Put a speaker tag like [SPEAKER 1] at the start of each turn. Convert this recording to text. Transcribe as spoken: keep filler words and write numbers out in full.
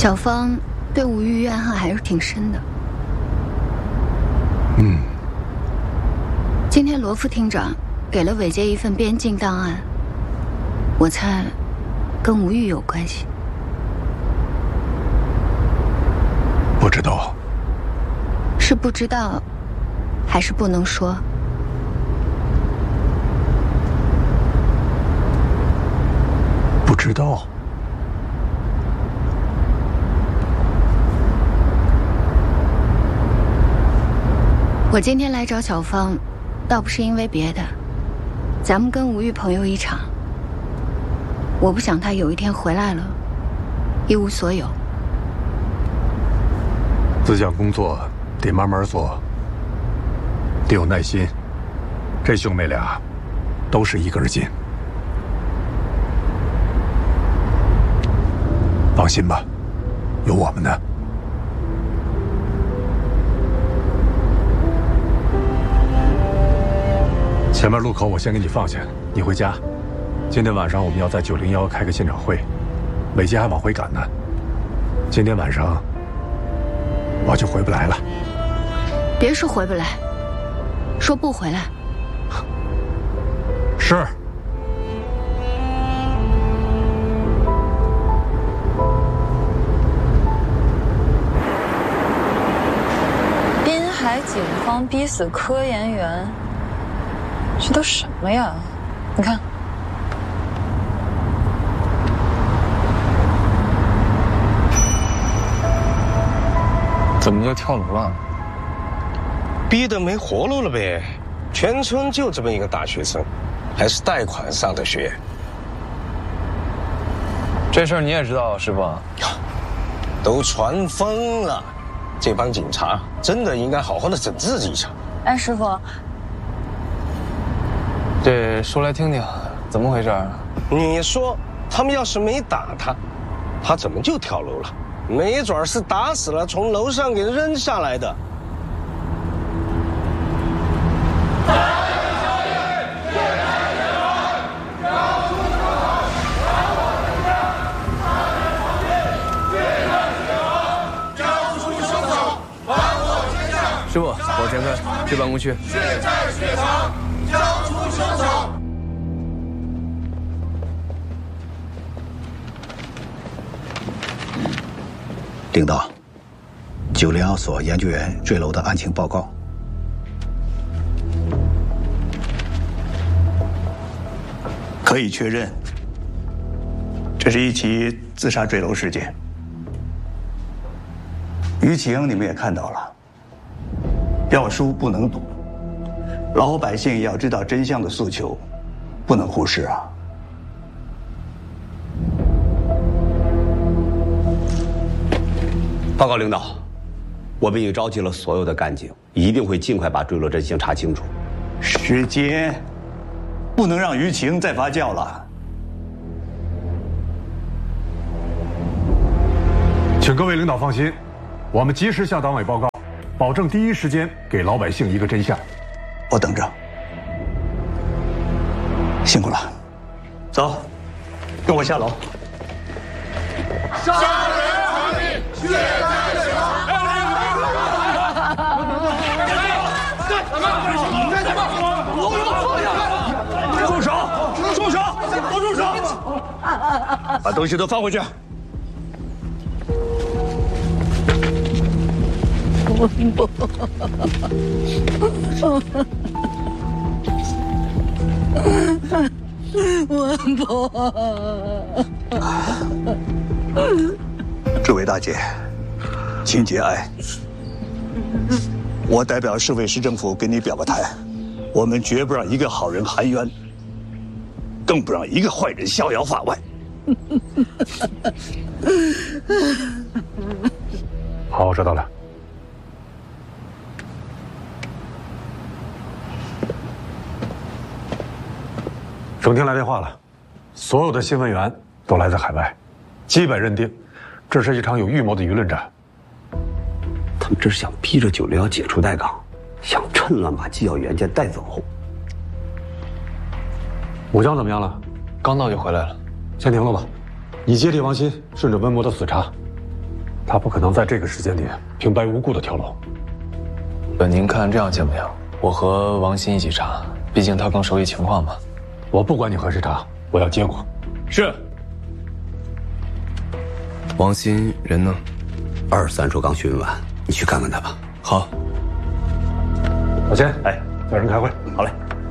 [SPEAKER 1] 小芳对吴玉怨恨还是挺深的。
[SPEAKER 2] 嗯。
[SPEAKER 1] 今天罗副厅长给了伟杰一份边境档案，我猜跟吴玉有关系。
[SPEAKER 2] 不知道。
[SPEAKER 1] 是不知道，还是不能说？
[SPEAKER 2] 不知道。
[SPEAKER 1] 我今天来找小芳，倒不是因为别的，咱们跟吴玉朋友一场，我不想他有一天回来了，一无所有。
[SPEAKER 2] 这项工作得慢慢做，得有耐心。这兄妹俩都是一根筋。放心吧，有我们呢。前面路口我先给你放下，你回家。今天晚上我们要在九零幺开个现场会，伟杰还往回赶呢。今天晚上我就回不来了。
[SPEAKER 1] 别说回不来，说不回来。
[SPEAKER 2] 是。
[SPEAKER 3] 滨海警方逼死科研员，这都什么呀？你看。
[SPEAKER 4] 怎么就跳楼了？
[SPEAKER 5] 逼得没活路了呗！全村就这么一个大学生，还是贷款上的学。
[SPEAKER 4] 这事儿你也知道，师傅？
[SPEAKER 5] 都传疯了，这帮警察真的应该好好的整治一下。
[SPEAKER 3] 哎，师傅，
[SPEAKER 4] 这说来听听，怎么回事？
[SPEAKER 5] 你说他们要是没打他，他怎么就跳楼了？没准是打死了，从楼上给扔下来的。
[SPEAKER 4] 师傅，往前开，去办公区。
[SPEAKER 6] 血债血偿，交出凶手。
[SPEAKER 7] 领导，九零幺所研究员坠楼的案情报告。
[SPEAKER 8] 可以确认，这是一起自杀坠楼事件。于启英，你们也看到了，要输不能赌，老百姓要知道真相的诉求，不能忽视啊。
[SPEAKER 9] 报告领导，我们已经召集了所有的干警，一定会尽快把坠楼真相查清楚。
[SPEAKER 8] 时间不能让于启英再发酵了。
[SPEAKER 2] 请各位领导放心，我们及时向党委报告，保证第一时间给老百姓一个真相。
[SPEAKER 8] 我等着。辛苦了，走，跟我下楼。
[SPEAKER 6] 杀人偿命，血债血偿。
[SPEAKER 8] 住手！住手！都住手！把东西都放回去。
[SPEAKER 10] 文博，
[SPEAKER 8] 这位大姐，请节哀。我代表市委市政府给你表个态，我们绝不让一个好人含冤，更不让一个坏人逍遥法外。
[SPEAKER 2] 好，我知道了。省厅来电话了，所有的新闻源都来自海外，基本认定这是一场有预谋的舆论战。
[SPEAKER 9] 他们这是想逼着九零幺解除待岗，想趁乱把机要原件带走。
[SPEAKER 2] 武江怎么样了？
[SPEAKER 4] 刚到就回来了。
[SPEAKER 2] 先停了吧，你接替王鑫，顺着温博的死查。 他不可能在这个时间点平白无故的跳楼。
[SPEAKER 4] 本您看这样行不行？我和王鑫一起查，毕竟他更熟悉情况嘛。
[SPEAKER 2] 我不管你和谁查，我要结果。
[SPEAKER 4] 是。
[SPEAKER 9] 王鑫人呢？二三处刚询问完，你去看看他吧。
[SPEAKER 4] 好。
[SPEAKER 2] 老钱，哎，叫人开会。
[SPEAKER 9] 好嘞。